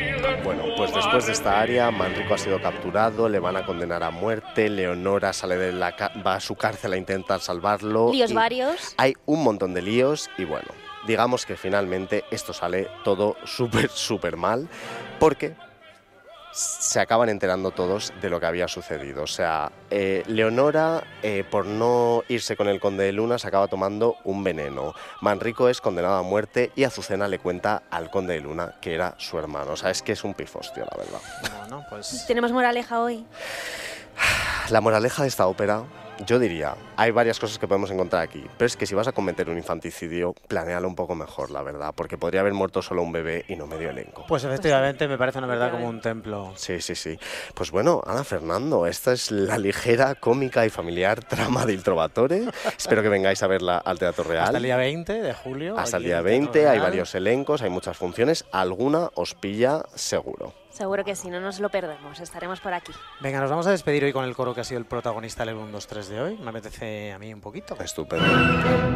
Bueno, pues después de esta área, Manrico ha sido capturado, le van a condenar a muerte, Leonora sale de va a su cárcel a intentar salvarlo. Líos varios. Hay un montón de líos y bueno, digamos que finalmente esto sale todo súper mal, porque se acaban enterando todos de lo que había sucedido. O sea, Leonora, por no irse con el conde de Luna, se acaba tomando un veneno. Manrico es condenado a muerte y Azucena le cuenta al conde de Luna que era su hermano. O sea, es que es un pifostio, la verdad. Bueno, pues... ¿Tenemos moraleja hoy? La moraleja de esta ópera, yo diría, hay varias cosas que podemos encontrar aquí, pero es que si vas a cometer un infanticidio, planéalo un poco mejor, la verdad, porque podría haber muerto solo un bebé y no medio elenco. Pues efectivamente me parece una verdad como un templo. Sí. Pues bueno, Ana Fernando, esta es la ligera, cómica y familiar trama de Il Trovatore. Espero que vengáis a verla al Teatro Real. Hasta el día 20 de julio. Hasta el día 20, hay varios elencos, hay muchas funciones, alguna os pilla seguro. Seguro que sí, no nos lo perdemos, estaremos por aquí. Venga, nos vamos a despedir hoy con el coro que ha sido el protagonista del 1, 2, 3 de hoy. Me apetece a mí un poquito. Estupendo.